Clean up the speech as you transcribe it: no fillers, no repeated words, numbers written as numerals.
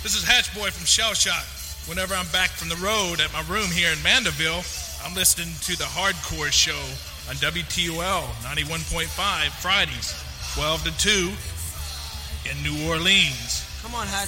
This is Hatchboy from Shell Shock. Whenever I'm back from the road at my room here in Mandeville, I'm listening to the Hardcore Show on WTOL 91.5 Fridays, 12 to 2 in New Orleans. Come on, Hatch.